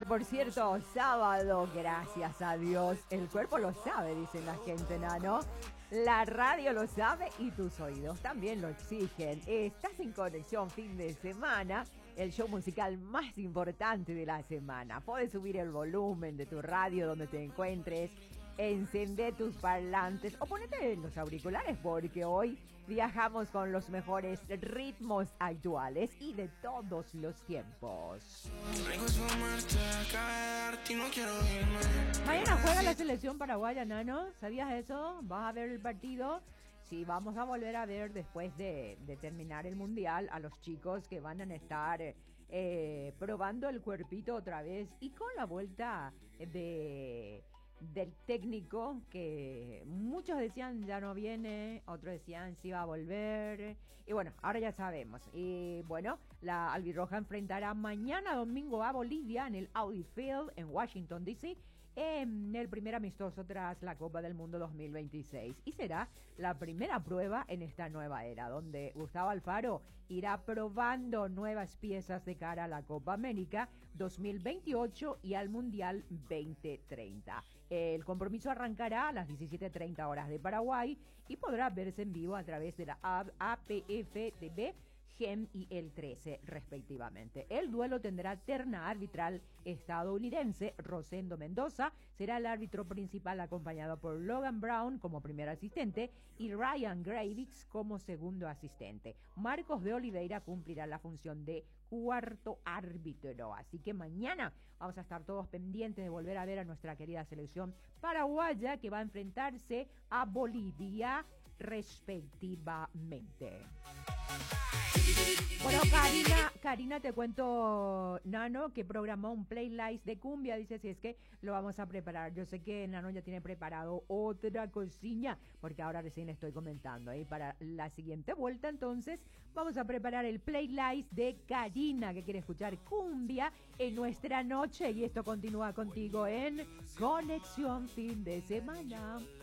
por cierto, sábado, gracias a Dios. El cuerpo lo sabe, dice la gente, Nano. La radio lo sabe y tus oídos también lo exigen. Estás en Conexión Fin de Semana, el show musical más importante de la semana. Puedes subir el volumen de tu radio donde te encuentres, encender tus parlantes o ponete los auriculares porque hoy viajamos con los mejores ritmos actuales y de todos los tiempos. Mañana juega la selección paraguaya, Nano. ¿Sabías eso? ¿Vas a ver el partido? Sí, vamos a volver a ver después de terminar el Mundial a los chicos que van a estar probando el cuerpito otra vez y con la vuelta del técnico que muchos decían ya no viene, otros decían sí va a volver y bueno, ahora ya sabemos. Y bueno, la albirroja enfrentará mañana domingo a Bolivia en el Audi Field en Washington DC en el primer amistoso tras la Copa del Mundo 2026 y será la primera prueba en esta nueva era donde Gustavo Alfaro irá probando nuevas piezas de cara a la Copa América 2028 y al Mundial 2030. El compromiso arrancará a las 17:30 horas de Paraguay y podrá verse en vivo a través de la APF-TV, GEM y el 13 respectivamente. El duelo tendrá terna arbitral estadounidense. Rosendo Mendoza será el árbitro principal acompañado por Logan Brown como primer asistente y Ryan Gravix como segundo asistente. Marcos de Oliveira cumplirá la función de cuarto árbitro. Así que mañana vamos a estar todos pendientes de volver a ver a nuestra querida selección paraguaya que va a enfrentarse a Bolivia respectivamente. Bueno, Karina, te cuento, Nano, que programó un playlist de cumbia, dice, si es que lo vamos a preparar. Yo sé que Nano ya tiene preparado otra cocina, porque ahora recién le estoy comentando. Y para la siguiente vuelta, entonces, vamos a preparar el playlist de Karina, que quiere escuchar cumbia en nuestra noche. Y esto continúa contigo en Conexión Fin de Semana.